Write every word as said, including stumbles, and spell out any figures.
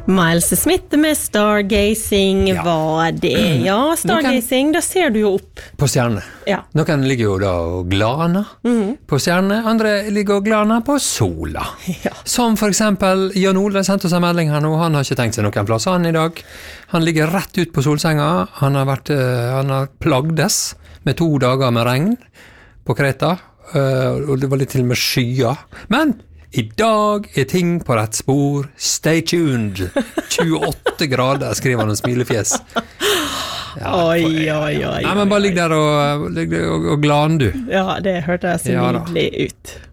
Miles Smith med Stargazing ja. Var det. Ja, Stargazing, da ser du jo opp. På stjerne. Ja. Noen ligger jo da og glaner mm. på stjerne, andre ligger og glaner på sola. Ja. Som for eksempel Jan Ole sendte oss en melding her nå, han har ikke tenkt seg noen plass han i dag. Han ligger rett ut på solsenga, han har, vært, han har plagdes med to dager med regn på Kreta, og det var litt til og med skyer. Men i dag er ting på rett spor. Stay tuned. tjueåtte grader, skriver han en smilefjes. Ja, oi, oi, oi. Nei, men bare ligg der og, og, og glan, du. Ja, det hørte jeg så nydelig ut.